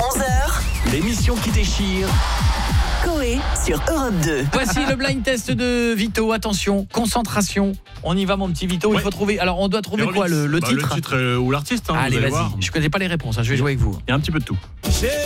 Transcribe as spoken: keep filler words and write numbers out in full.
onze heures, l'émission qui déchire. Coé sur Europe deux. Voici le blind test de Vito. Attention, concentration. On y va, mon petit Vito. Ouais. Il faut trouver. Alors, on doit trouver Véronique. quoi, le, le Bah, titre Le titre euh, ou l'artiste, hein, Allez, vous allez vas-y. voir. Je connais pas les réponses. Hein. Je vais jouer avec vous. Il y a un petit peu de tout.